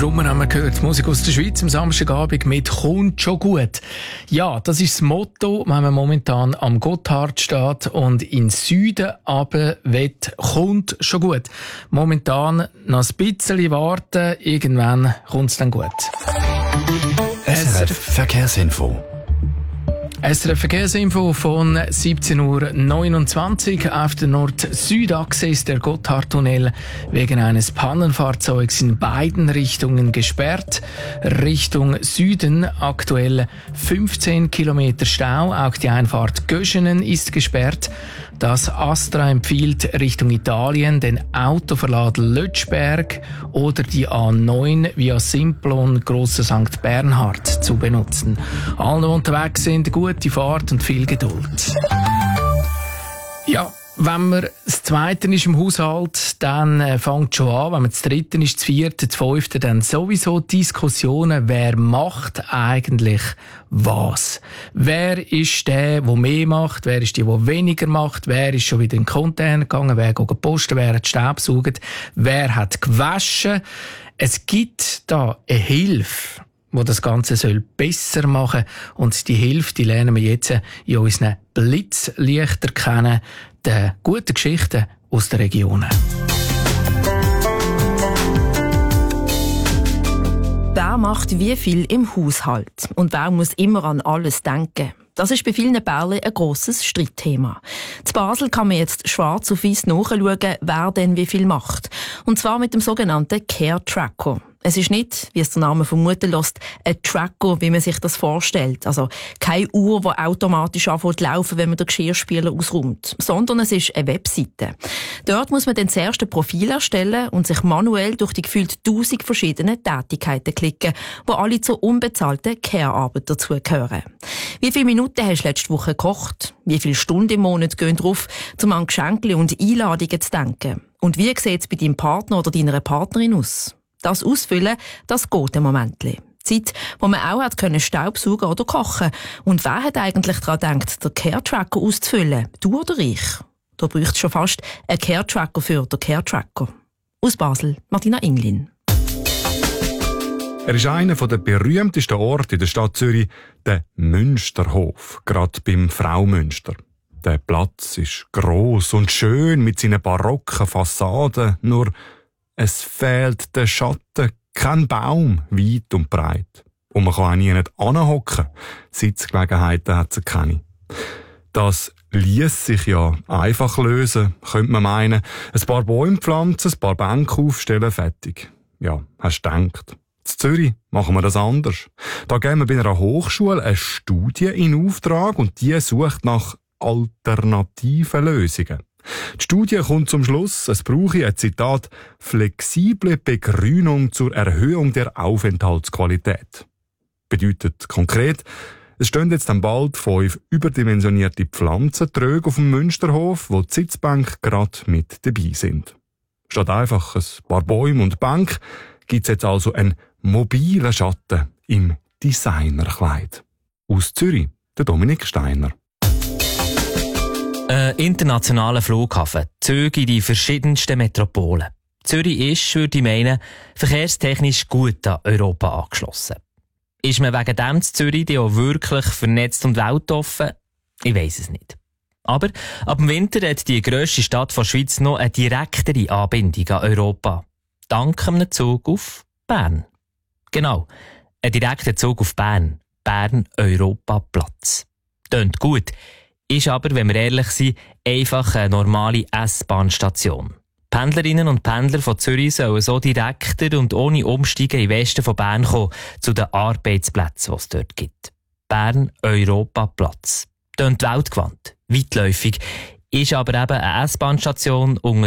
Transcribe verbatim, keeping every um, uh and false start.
Drummer haben wir gehört, Musik aus der Schweiz am Samstagabend mit «Kommt schon gut». Ja, das ist das Motto, wenn man momentan am Gotthard steht und in den Süden runter will, «Kommt schon gut». Momentan noch ein bisschen warten, irgendwann kommt es dann gut. S R F Verkehrsinfo. S R F Verkehrsinfo von siebzehn Uhr neunundzwanzig. Auf der Nord-Süd-Achse ist der Gotthardtunnel wegen eines Pannenfahrzeugs in beiden Richtungen gesperrt. Richtung Süden aktuell fünfzehn Kilometer Stau. Auch die Einfahrt Göschenen ist gesperrt. Das Astra empfiehlt Richtung Italien den Autoverladen Lötschberg oder die A neun via Simplon Grosser Sankt Bernhard zu benutzen. Alle unterwegs sind, gute Fahrt und viel Geduld. Ja, wenn man das Zweite ist im Haushalt, dann äh, fängt schon an. Wenn man das Dritte ist, das Vierte, das Fünfte, dann sowieso Diskussionen, wer macht eigentlich was. Wer ist der, der mehr macht, wer ist der, der weniger macht, wer ist schon wieder in den Container gegangen, wer geht posten, wer hat Staubsaugt, wer hat gewaschen. Es gibt da eine Hilfe, wo das Ganze soll besser machen soll. Und die Hilfe, die lernen wir jetzt in unseren Blitzlichter kennen, den guten Geschichten aus den Regionen. Wer macht wie viel im Haushalt? Und wer muss immer an alles denken? Das ist bei vielen Bärlen ein grosses Streitthema. In Basel kann man jetzt schwarz auf weiss nachschauen, wer denn wie viel macht. Und zwar mit dem sogenannten Care Tracker. Es ist nicht, wie es der Name vermuten lässt, ein Tracker, wie man sich das vorstellt. Also keine Uhr, die automatisch anfängt zu laufen, wenn man den Geschirrspüler ausräumt. Sondern es ist eine Webseite. Dort muss man dann zuerst ein Profil erstellen und sich manuell durch die gefühlt tausend verschiedenen Tätigkeiten klicken, die alle zur unbezahlten Care-Arbeit dazugehören. Wie viele Minuten hast du letzte Woche gekocht? Wie viele Stunden im Monat gehen drauf, um an Geschenke und Einladungen zu denken? Und wie sieht es bei deinem Partner oder deiner Partnerin aus? Das Ausfüllen, das geht ein Momentchen. Zeit, wo man auch hat können Staubsaugen oder kochen. Und wer hat eigentlich daran gedacht, den Care-Tracker auszufüllen? Du oder ich? Da bräuchte es schon fast einen Care-Tracker für den Care-Tracker. Aus Basel, Martina Inglin. Er ist einer der berühmtesten Orte in der Stadt Zürich, der Münsterhof, gerade beim Frau Münster. Der Platz ist gross und schön mit seinen barocken Fassaden, nur es fehlt der Schatten, kein Baum, weit und breit. Und man kann auch nie nicht anhocken. Sitzgelegenheiten hat es keine. Das liess sich ja einfach lösen, könnte man meinen. Ein paar Bäume pflanzen, ein paar Bänke aufstellen, fertig. Ja, hast du gedacht. In Zürich machen wir das anders. Da geben wir bei einer Hochschule eine Studie in Auftrag und die sucht nach alternativen Lösungen. Die Studie kommt zum Schluss, es brauche ein Zitat, flexible Begrünung zur Erhöhung der Aufenthaltsqualität. Bedeutet konkret, es stehen jetzt dann bald fünf überdimensionierte Pflanzentröge auf dem Münsterhof, wo die Sitzbänke gerade mit dabei sind. Statt einfach ein paar Bäume und Bänke gibt es jetzt also einen mobilen Schatten im Designerkleid. Aus Zürich, der Dominik Steiner. Ein internationaler Flughafen, Züge in die verschiedensten Metropolen. Zürich ist, würde ich meinen, verkehrstechnisch gut an Europa angeschlossen. Ist man wegen dem in Zürich auch wirklich vernetzt und weltoffen? Ich weiss es nicht. Aber ab dem Winter hat die grösste Stadt der Schweiz noch eine direktere Anbindung an Europa. Dank einem Zug auf Bern. Genau, ein direkter Zug auf Bern. Bern-Europa-Platz. Tönt gut. Ist aber, wenn wir ehrlich sind, einfach eine normale S-Bahn-Station. Pendlerinnen und Pendler von Zürich sollen so direkter und ohne Umsteigen im Westen von Bern kommen, zu den Arbeitsplätzen, die es dort gibt. Bern-Europa-Platz. Tönt weltgewandt, weitläufig, ist aber eben eine S-Bahn-Station unter